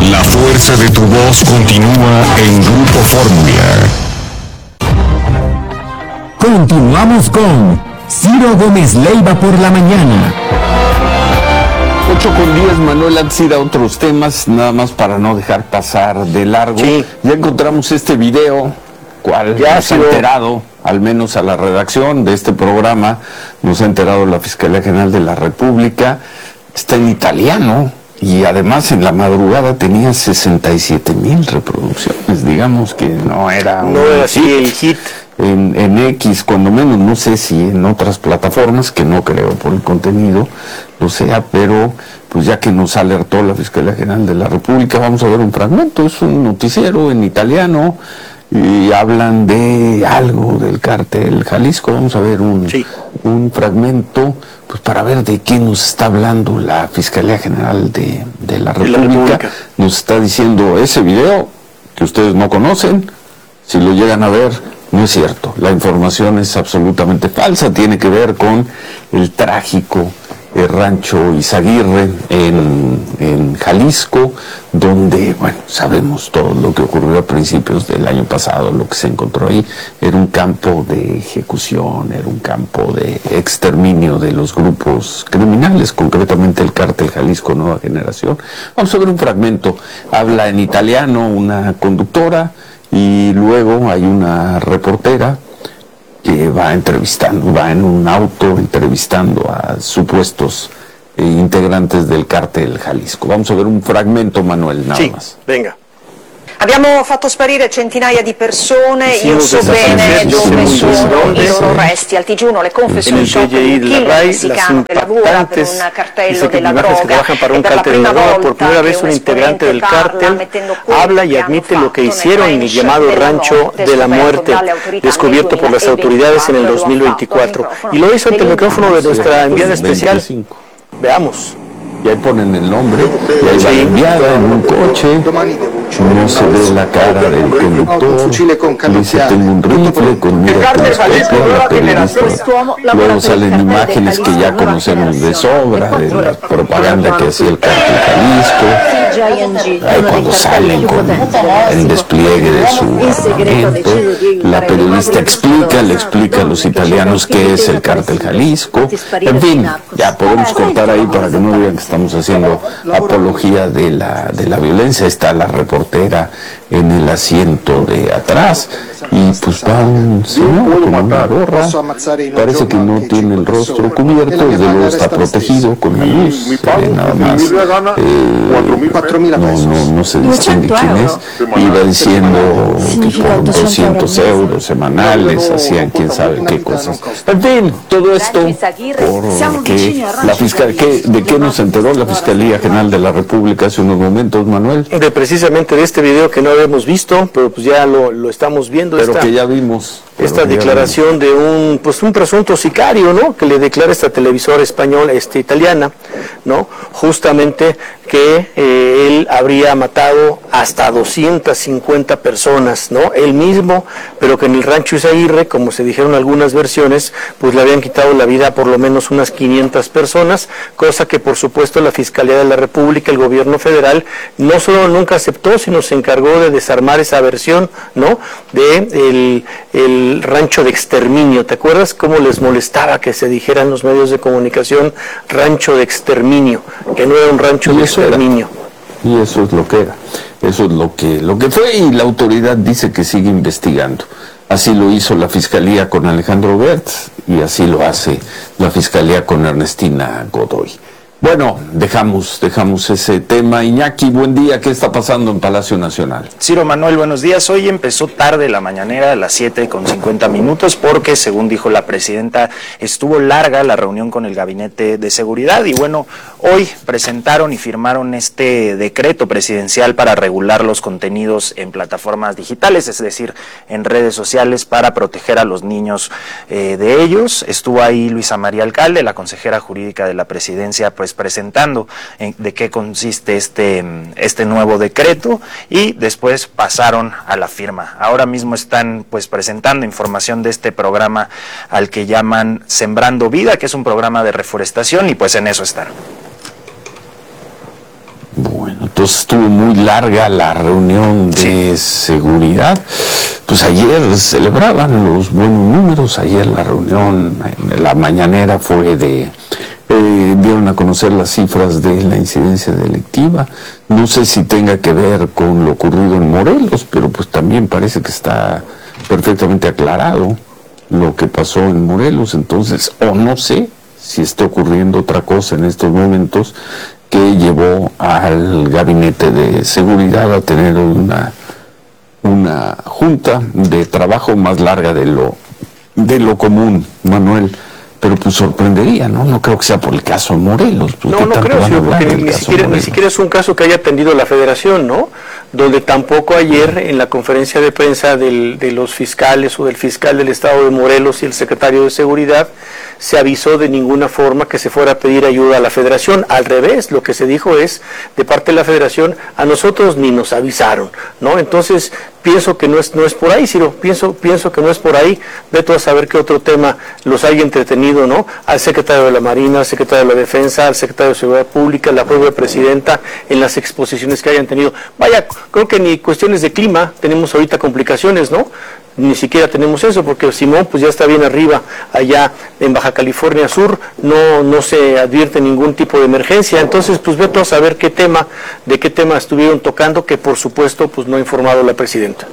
La fuerza de tu voz continúa en Grupo Fórmula. Continuamos con Ciro Gómez Leiva por la mañana. 8:10, Manuel, antes de ir a otros temas, nada más para no dejar pasar de largo. Sí. Ya encontramos este video, cual Ya nos ha enterado, al menos a la redacción de este programa, nos ha enterado la Fiscalía General de la República. Está en italiano y además en la madrugada tenía 67,000 reproducciones. Digamos que no era así el hit. En X, cuando menos, no sé si en otras plataformas, que no creo por el contenido lo sea, pero pues ya que nos alertó la Fiscalía General de la República, vamos a ver un fragmento. Es un noticiero en italiano y hablan de algo del cártel Jalisco. Vamos a ver un fragmento, pues para ver de qué nos está hablando la Fiscalía General de la República. Nos está diciendo ese video que ustedes no conocen, si lo llegan a ver, no es cierto, la información es absolutamente falsa, tiene que ver con el trágico rancho Izaguirre en Jalisco, donde, bueno, sabemos todo lo que ocurrió a principios del año pasado, lo que se encontró ahí. Era un campo de ejecución, era un campo de exterminio de los grupos criminales, concretamente el cártel Jalisco Nueva Generación. Vamos a ver un fragmento, habla en italiano una conductora, y luego hay una reportera que va entrevistando, va en un auto entrevistando a supuestos integrantes del cártel Jalisco. Vamos a ver un fragmento, Manuel, nada más. Venga. Abbiamo fatto sparire centinaia di persone, io so bene dove sono i loro resti. Al TG1 le confessioni sono un killer messicano che lavora per un cartello della droga e per la prima volta che un esponente parla mettendo habla y admite lo que hicieron en el llamado rancho de la muerte descubierto por las autoridades en el 2024 y lo hizo ante el micrófono de nuestra enviada especial. Veamos. Y ahí ponen el nombre, y ahí va la enviada en un coche, no se ve la cara del conductor, dice tengo un rifle con mira telescopio, la periodista. Luego salen imágenes que ya conocemos de sobra, de la propaganda que hacía el cártel Jalisco, ahí cuando salen con el despliegue de su armamento, la periodista le explica a los italianos qué es el cártel Jalisco, en fin, ya podemos cortar ahí para que no digan que estamos haciendo apología de la violencia. Está la reportera en el asiento de atrás y pues va un señor con una gorra, parece que no tiene el rostro cubierto, desde luego está protegido con la luz, nada más, no se distingue quién es, iba diciendo que por 200 euros semanales hacían quién sabe qué cosas. En fin, todo esto porque la fiscalía, ¿de qué nos enteró la Fiscalía General de la República hace unos momentos, Manuel? Precisamente de este video que no habíamos visto, pero pues ya lo estamos viendo. Pero que ya vimos. Esta declaración de un presunto sicario, ¿no? Que le declara esta televisora española, italiana, ¿no? Justamente que él habría matado hasta 250 personas, ¿no? Él mismo, pero que en el rancho Izaguirre, como se dijeron algunas versiones, pues le habían quitado la vida a por lo menos unas 500 personas, cosa que por supuesto la Fiscalía de la República, el gobierno federal, no solo nunca aceptó, sino se encargó de desarmar esa versión, ¿no? De el rancho de exterminio. ¿Te acuerdas cómo les molestaba que se dijera en los medios de comunicación rancho de exterminio? Que no era un rancho de exterminio. Y eso es lo que era. Eso es lo que fue, y la autoridad dice que sigue investigando. Así lo hizo la Fiscalía con Alejandro Gertz y así lo hace la Fiscalía con Ernestina Godoy. Bueno, dejamos ese tema. Iñaki, buen día. ¿Qué está pasando en Palacio Nacional? Ciro, Manuel, buenos días. Hoy empezó tarde la mañanera, a las 7:50, porque, según dijo la presidenta, estuvo larga la reunión con el Gabinete de Seguridad. Y bueno, hoy presentaron y firmaron este decreto presidencial para regular los contenidos en plataformas digitales, es decir, en redes sociales, para proteger a los niños de ellos. Estuvo ahí Luisa María Alcalde, la consejera jurídica de la presidencia, pues presentando de qué consiste este nuevo decreto, y después pasaron a la firma. Ahora mismo están pues presentando información de este programa al que llaman Sembrando Vida, que es un programa de reforestación, y pues en eso están. Bueno. Bueno, entonces estuvo muy larga la reunión de seguridad. Pues ayer celebraban los buenos números, ayer la reunión, la mañanera fue dieron a conocer las cifras de la incidencia delictiva. No sé si tenga que ver con lo ocurrido en Morelos, pero pues también parece que está perfectamente aclarado lo que pasó en Morelos. Entonces, o no sé si está ocurriendo otra cosa en estos momentos que llevó al gabinete de seguridad a tener una junta de trabajo más larga de lo común, Manuel. Pero pues sorprendería, ¿no? No creo que sea por el caso Morelos. No creo, porque ni siquiera es un caso que haya atendido la Federación, ¿no? Donde tampoco ayer en la conferencia de prensa de los fiscales o del fiscal del estado de Morelos y el secretario de Seguridad se avisó de ninguna forma que se fuera a pedir ayuda a la Federación. Al revés, lo que se dijo es, de parte de la Federación, a nosotros ni nos avisaron, ¿no? Entonces, pienso que no es por ahí, Ciro, pienso que no es por ahí. Vete a saber qué otro tema los haya entretenido, ¿no? Al secretario de la Marina, al secretario de la Defensa, al secretario de Seguridad Pública, la propia presidenta, en las exposiciones que hayan tenido. Vaya, creo que ni cuestiones de clima tenemos ahorita complicaciones, ¿no? Ni siquiera tenemos eso, porque Simón pues ya está bien arriba, allá en Baja California Sur, no se advierte ningún tipo de emergencia. Entonces, pues vete a saber de qué tema estuvieron tocando, que por supuesto pues no ha informado la presidenta.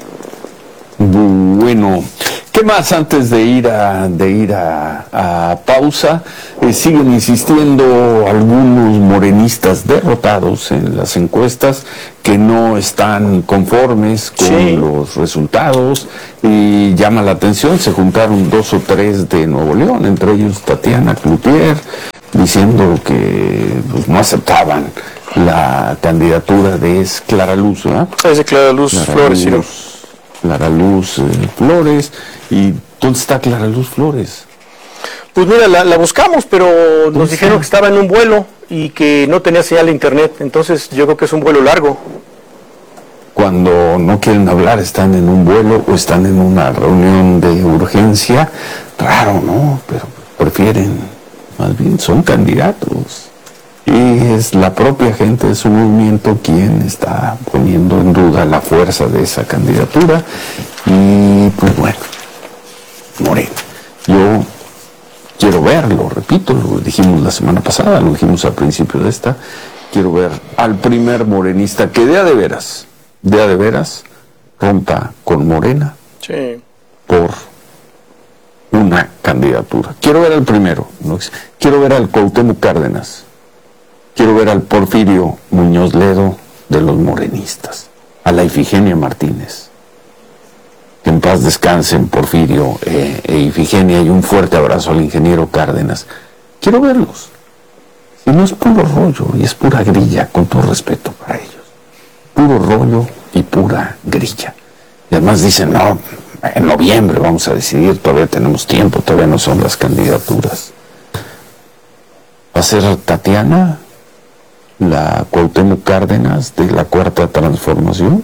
Bueno, ¿qué más antes de ir a pausa? Siguen insistiendo algunos morenistas derrotados en las encuestas que no están conformes con los resultados, y llama la atención, se juntaron 2 o 3 de Nuevo León, entre ellos Tatiana Cloutier, diciendo que pues, no aceptaban la candidatura de Clara Luz, ¿verdad? Es de Clara Luz Flores, ¿no? Clara Luz Flores. ¿Y dónde está Clara Luz Flores? Pues mira, la buscamos, pero nos dijeron que estaba en un vuelo y que no tenía señal de internet. Entonces yo creo que es un vuelo largo. Cuando no quieren hablar, están en un vuelo o están en una reunión de urgencia. Raro, ¿no? Pero prefieren, más bien son candidatos. Y es la propia gente de su movimiento quien está poniendo en duda la fuerza de esa candidatura. Y pues bueno, Morena, yo quiero verlo, repito, lo dijimos la semana pasada, lo dijimos al principio de esta, quiero ver al primer morenista que de a de veras, rompa con Morena por una candidatura. Quiero ver al primero, ¿no? Quiero ver al Cuauhtémoc Cárdenas. Quiero ver al Porfirio Muñoz Ledo de los morenistas, a la Ifigenia Martínez. Que en paz descansen Porfirio e Ifigenia, y un fuerte abrazo al ingeniero Cárdenas. Quiero verlos. Si no es puro rollo y es pura grilla, con todo respeto para ellos. Puro rollo y pura grilla. Y además dicen, no, en noviembre vamos a decidir, todavía tenemos tiempo, todavía no son las candidaturas. ¿Va a ser Tatiana la Cuauhtémoc Cárdenas de la Cuarta Transformación?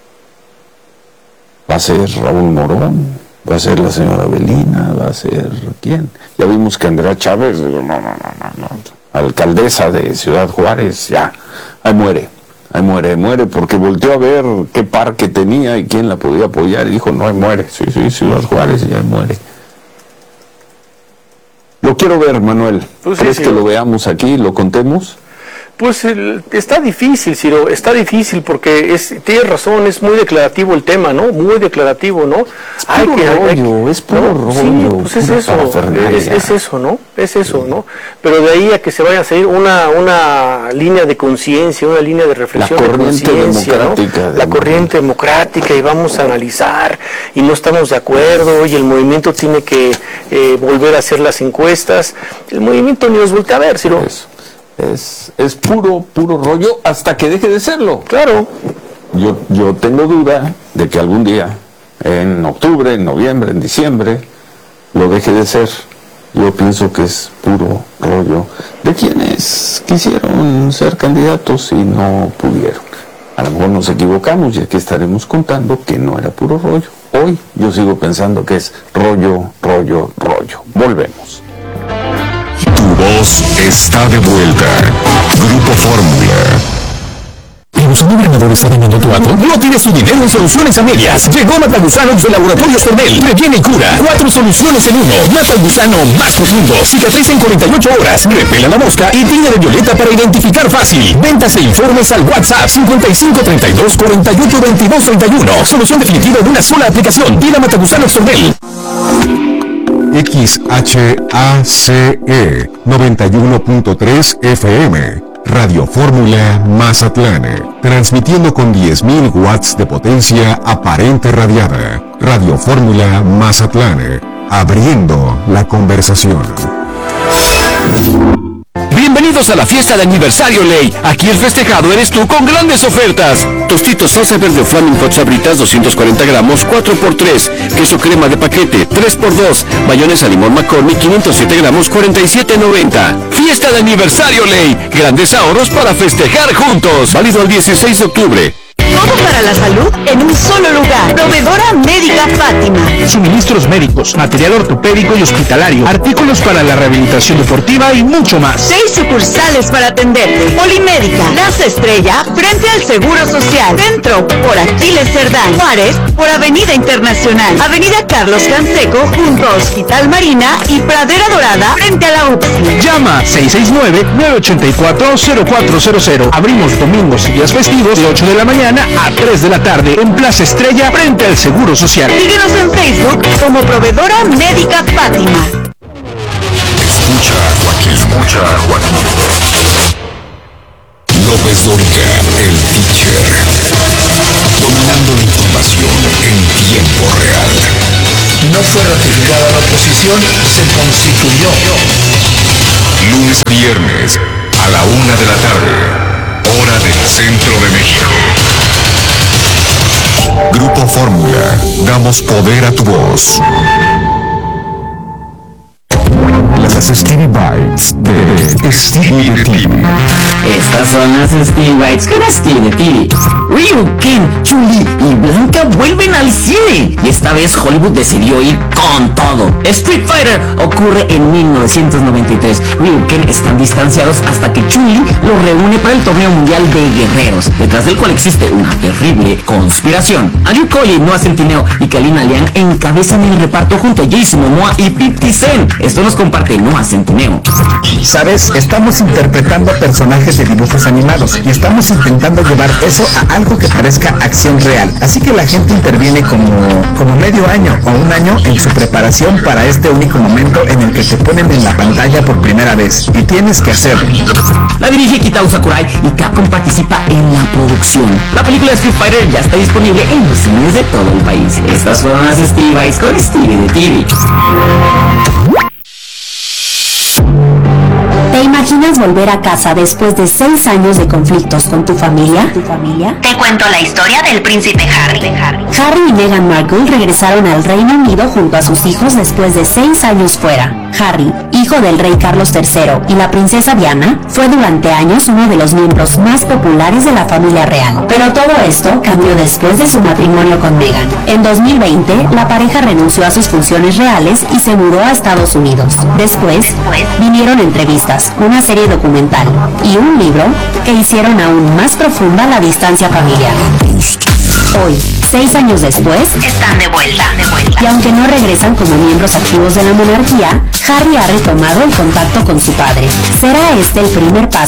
¿Va a ser Raúl Morón? ¿Va a ser la señora Belina? ¿Va a ser quién? Ya vimos que Andrea Chávez, no, alcaldesa de Ciudad Juárez, ya, ahí muere, porque volteó a ver qué parque tenía y quién la podía apoyar, y dijo, no, ahí muere, sí, Ciudad Juárez, y ahí muere. Lo quiero ver, Manuel. Pues ¿crees que lo veamos aquí, lo contemos? Pues está difícil, Ciro, está difícil porque tienes razón, es muy declarativo el tema, ¿no? Muy declarativo, ¿no? Es puro rollo. Sí, pues es eso, ¿no? Es eso, ¿no? Pero de ahí a que se vaya a salir una línea de conciencia, una línea de reflexión de conciencia, ¿no? La corriente democrática, y vamos a analizar, y no estamos de acuerdo, y el movimiento tiene que volver a hacer las encuestas. El movimiento ni nos voltea a ver, Ciro. Es puro rollo hasta que deje de serlo. Claro. Yo tengo duda de que algún día, en octubre, en noviembre, en diciembre, lo deje de ser. Yo pienso que es puro rollo de quienes quisieron ser candidatos y no pudieron. A lo mejor nos equivocamos y aquí estaremos contando que no era puro rollo. Hoy yo sigo pensando que es rollo. Volvemos. Tu voz está de vuelta. Grupo Fórmula. ¿Matagusano Granador está dañando tu auto? No tienes su dinero en soluciones a medias. Llegó Matagusano de Laboratorios Cornell. Previene y cura. 4 soluciones en uno. Mata el gusano más profundo. Cicatriza en 48 horas. Repela la mosca y tiñe de violeta para identificar fácil. Ventas e informes al WhatsApp 55 32 48 22 31. Solución definitiva de una sola aplicación. Pida Matagusano Cornell. XHACE 91.3 FM, Radio Fórmula Mazatlán, transmitiendo con 10.000 watts de potencia aparente radiada. Radio Fórmula Mazatlán, abriendo la conversación. Bienvenidos a la fiesta de aniversario Ley. Aquí el festejado eres tú con grandes ofertas. Tostitos salsa verde Flaming Hot Sabritas 240 gramos 4x3. Queso crema de paquete 3x2. Mayonesa limón McCormick 507 gramos 47.90. Fiesta de aniversario Ley. Grandes ahorros para festejar juntos. Válido el 16 de octubre. Todo para la salud en un solo lugar. Proveedora Médica Fátima. Suministros médicos, material ortopédico y hospitalario, artículos para la rehabilitación deportiva y mucho más. 6 sucursales para atenderte. Polimédica, Plaza Estrella, frente al Seguro Social. Centro, por Aquiles Cerdán. Juárez, por Avenida Internacional. Avenida Carlos Canseco, junto a Hospital Marina y Pradera Dorada, frente a la UPSI. Llama 669-984-0400. Abrimos domingos y días festivos de 8 de la mañana a 3 de la tarde en Plaza Estrella frente al Seguro Social. Síguenos en Facebook como Proveedora Médica Fátima. Escucha a Joaquín. López Dóriga, el teacher. Dominando la información en tiempo real. No fue ratificada la oposición, se constituyó. Lunes a viernes a la 1 de la tarde, hora del centro de México. Grupo Fórmula, damos poder a tu voz. Las Stevie Bites de Stevie de TV. Estas son las Stevie Bites con Stevie de TV. Ryu, Ken, Chun-Li y Blanca vuelven al cine. Y esta vez Hollywood decidió ir con todo. Street Fighter ocurre en 1993. Ryu y Ken están distanciados hasta que Chun-Li los reúne para el torneo mundial de guerreros, detrás del cual existe una terrible conspiración. Andrew Colley, Noah Centineo y Kalina Liang encabezan el reparto junto a Jason Momoa y 50 Cent. Esto nos comparte Noah Centineo. ¿Sabes? Estamos interpretando personajes de dibujos animados y estamos intentando llevar eso a algo que parezca acción real. Así que la gente interviene como medio año o un año en su preparación para este único momento en el que te ponen en la pantalla por primera vez. Y tienes que hacerlo. La dirige Kitao Sakurai y Capcom participa en la producción. La película Street Fighter ya está disponible en los cines de todo el país. Estas fueron las Stevie Bites con Stevie de TV. ¿Te imaginas volver a casa después de 6 años de conflictos con tu familia? Te cuento la historia del príncipe Harry. Harry y Meghan Markle regresaron al Reino Unido junto a sus hijos después de 6 años fuera. Harry, hijo del rey Carlos III y la princesa Diana, fue durante años uno de los miembros más populares de la familia real. Pero todo esto cambió después de su matrimonio con Meghan. En 2020, la pareja renunció a sus funciones reales y se mudó a Estados Unidos. Después, vinieron entrevistas, una serie documental y un libro que hicieron aún más profunda la distancia familiar. Hoy, 6 años después, están de vuelta. Y aunque no regresan como miembros activos de la monarquía, Harry ha retomado el contacto con su padre. ¿Será este el primer paso